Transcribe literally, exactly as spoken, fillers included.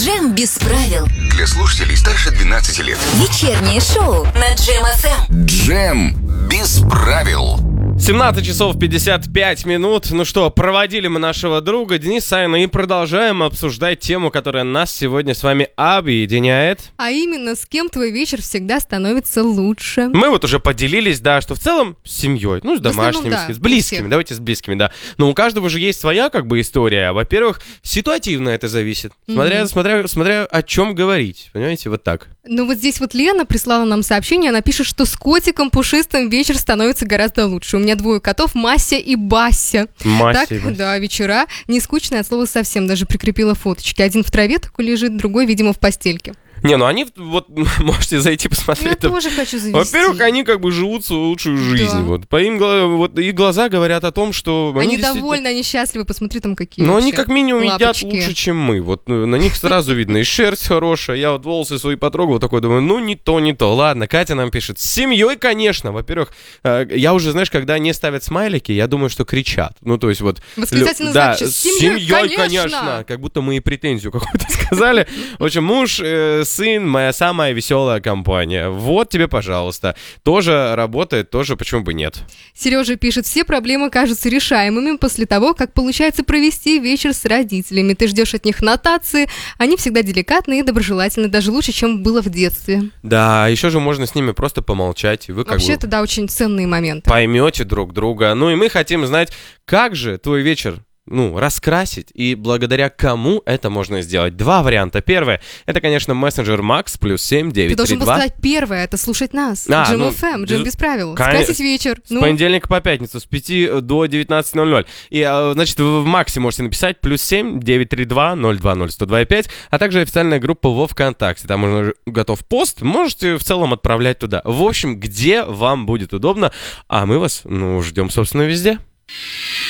Джем без правил. Для слушателей старше двенадцати лет. Вечернее шоу на Джем эф эм. Джем без правил. семнадцать часов пятьдесят пять минут. Ну что, проводили мы нашего друга Дениса Саина и продолжаем обсуждать тему, которая нас сегодня с вами объединяет. А именно, с кем твой вечер всегда становится лучше. Мы вот уже поделились, да, что в целом с семьей, ну, с домашними, да, с близкими, давайте с близкими, да. Но у каждого же есть своя, как бы, история. Во-первых, ситуативно это зависит. Смотря, mm-hmm. смотря, смотря о чем говорить, понимаете, вот так. Ну вот здесь вот Лена прислала нам сообщение, она пишет, что с котиком пушистым вечер становится гораздо лучше. У меня двое котов, Мася и Бася. Мася так, и Бася. Да, вечера не скучные от слова совсем, даже прикрепила фоточки. Один в траве такой лежит, другой, видимо, в постельке. Не, ну они, вот, можете зайти посмотреть. Я тоже хочу завести. Во-первых, они как бы живут свою лучшую жизнь. Да. Вот. По им, вот, их глаза говорят о том, что... Они, они довольны, они счастливы, посмотри там какие. Но они как минимум лапочки. Едят лучше, чем мы. Вот на них сразу видно, и шерсть хорошая. Я вот волосы свои потрогал, такой думаю, ну не то, не то. Ладно, Катя нам пишет, с семьей, конечно. Во-первых, я уже, знаешь, когда не ставят смайлики, я думаю, что кричат. Ну, то есть вот... Восклицательный лю... да, знак. с семьей, конечно. конечно. Как будто мы и претензию какую-то сказали. В общем, муж, э, сын, моя самая Самая веселая компания. Вот тебе, пожалуйста. Тоже работает, тоже почему бы нет. Сережа пишет, все проблемы кажутся решаемыми после того, как получается провести вечер с родителями. Ты ждешь от них нотации, они всегда деликатны и доброжелательны, даже лучше, чем было в детстве. Да, еще же можно с ними просто помолчать. И вы как Вообще, бы это, да, очень ценные моменты. Поймете друг друга. Ну и мы хотим знать, как же твой вечер ну, раскрасить, и благодаря кому это можно сделать. Два варианта. Первое, это, конечно, мессенджер Макс, плюс семь девять три два. Ты должен был сказать первое, это слушать нас. А, Джем ну, эф эм, Джем без... без правил. Кон... Скрасить вечер. С ну. понедельника по пятницу, с пяти до девятнадцати ноль ноль. И, значит, вы в Максе можете написать плюс семь девять три два ноль два ноль сто два пять, а также официальная группа во ВКонтакте. Там уже готов пост, можете в целом отправлять туда. В общем, где вам будет удобно, а мы вас, ну, ждем, собственно, везде.